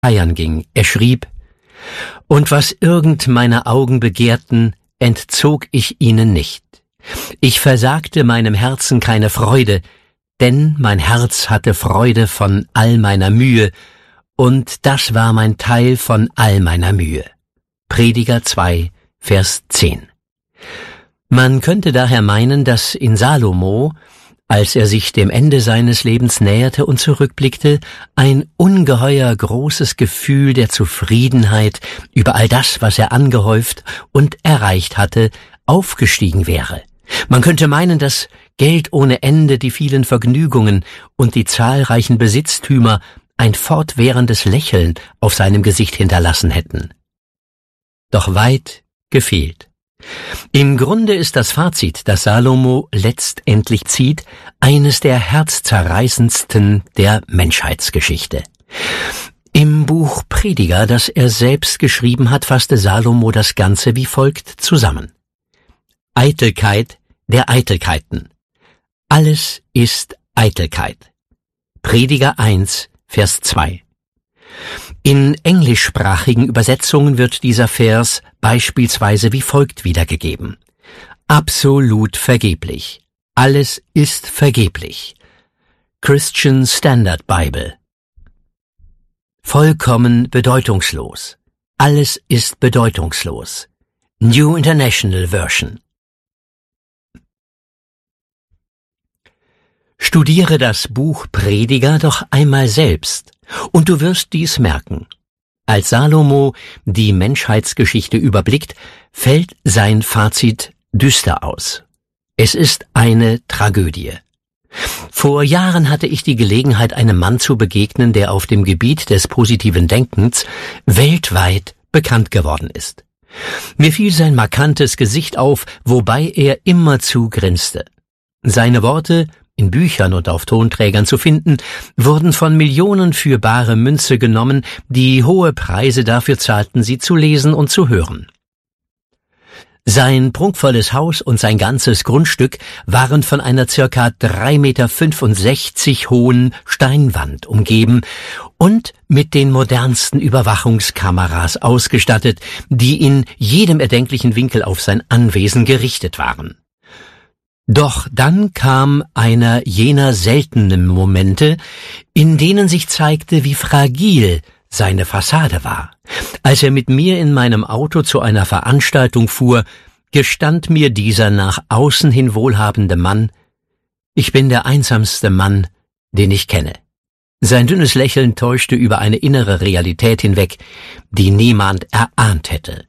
feiern ging. Er schrieb: Und was irgend meine Augen begehrten, entzog ich ihnen nicht. Ich versagte meinem Herzen keine Freude, denn mein Herz hatte Freude von all meiner Mühe, und das war mein Teil von all meiner Mühe. Prediger 2, Vers 10. Man könnte daher meinen, dass in Salomo, als er sich dem Ende seines Lebens näherte und zurückblickte, ein ungeheuer großes Gefühl der Zufriedenheit über all das, was er angehäuft und erreicht hatte, aufgestiegen wäre. Man könnte meinen, dass Geld ohne Ende, die vielen Vergnügungen und die zahlreichen Besitztümer ein fortwährendes Lächeln auf seinem Gesicht hinterlassen hätten. Doch weit gefehlt. Im Grunde ist das Fazit, das Salomo letztendlich zieht, eines der herzzerreißendsten der Menschheitsgeschichte. Im Buch Prediger, das er selbst geschrieben hat, fasste Salomo das Ganze wie folgt zusammen: Eitelkeit der Eitelkeiten. Alles ist Eitelkeit. Prediger 1, Vers 2. In englischsprachigen Übersetzungen wird dieser Vers beispielsweise wie folgt wiedergegeben: Absolut vergeblich. Alles ist vergeblich. Christian Standard Bible. Vollkommen bedeutungslos. Alles ist bedeutungslos. New International Version. Studiere das Buch Prediger doch einmal selbst, und du wirst dies merken. Als Salomo die Menschheitsgeschichte überblickt, fällt sein Fazit düster aus. Es ist eine Tragödie. Vor Jahren hatte ich die Gelegenheit, einem Mann zu begegnen, der auf dem Gebiet des positiven Denkens weltweit bekannt geworden ist. Mir fiel sein markantes Gesicht auf, wobei er immerzu grinste. Seine Worte, in Büchern und auf Tonträgern zu finden, wurden von Millionen für bare Münze genommen, die hohe Preise dafür zahlten, sie zu lesen und zu hören. Sein prunkvolles Haus und sein ganzes Grundstück waren von einer circa 3,65 Meter hohen Steinwand umgeben und mit den modernsten Überwachungskameras ausgestattet, die in jedem erdenklichen Winkel auf sein Anwesen gerichtet waren. Doch dann kam einer jener seltenen Momente, in denen sich zeigte, wie fragil seine Fassade war. Als er mit mir in meinem Auto zu einer Veranstaltung fuhr, gestand mir dieser nach außen hin wohlhabende Mann: Ich bin der einsamste Mann, den ich kenne. Sein dünnes Lächeln täuschte über eine innere Realität hinweg, die niemand erahnt hätte.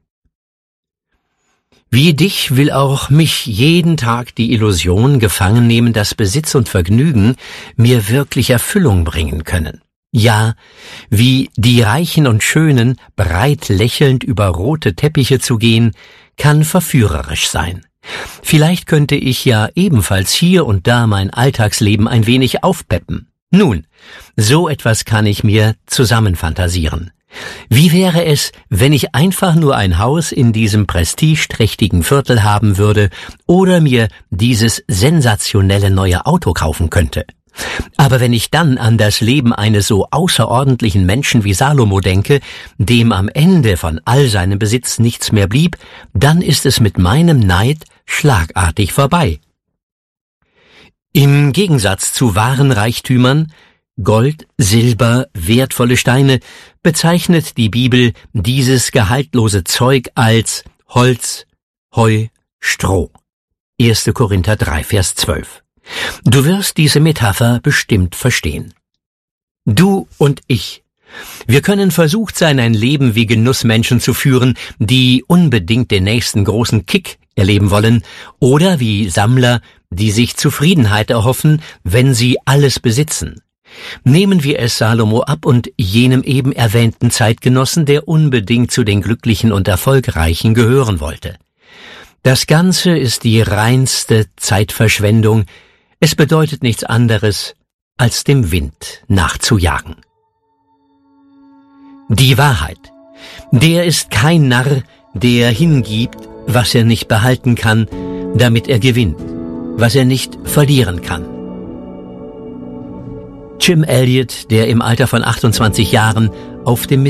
Wie dich will auch mich jeden Tag die Illusion gefangen nehmen, dass Besitz und Vergnügen mir wirklich Erfüllung bringen können. Ja, wie die Reichen und Schönen breit lächelnd über rote Teppiche zu gehen, kann verführerisch sein. Vielleicht könnte ich ja ebenfalls hier und da mein Alltagsleben ein wenig aufpeppen. Nun, so etwas kann ich mir zusammenfantasieren. Wie wäre es, wenn ich einfach nur ein Haus in diesem prestigeträchtigen Viertel haben würde oder mir dieses sensationelle neue Auto kaufen könnte? Aber wenn ich dann an das Leben eines so außerordentlichen Menschen wie Salomo denke, dem am Ende von all seinem Besitz nichts mehr blieb, dann ist es mit meinem Neid schlagartig vorbei. Im Gegensatz zu wahren Reichtümern, Gold, Silber, wertvolle Steine, bezeichnet die Bibel dieses gehaltlose Zeug als Holz, Heu, Stroh. 1. Korinther 3, Vers 12. Du wirst diese Metapher bestimmt verstehen. Du und ich. Wir können versucht sein, ein Leben wie Genussmenschen zu führen, die unbedingt den nächsten großen Kick erleben wollen, oder wie Sammler, die sich Zufriedenheit erhoffen, wenn sie alles besitzen. Nehmen wir es Salomo ab und jenem eben erwähnten Zeitgenossen, der unbedingt zu den Glücklichen und Erfolgreichen gehören wollte. Das Ganze ist die reinste Zeitverschwendung. Es bedeutet nichts anderes, als dem Wind nachzujagen. Die Wahrheit. Der ist kein Narr, der hingibt, was er nicht behalten kann, damit er gewinnt, was er nicht verlieren kann. Jim Elliot, der im Alter von 28 Jahren auf dem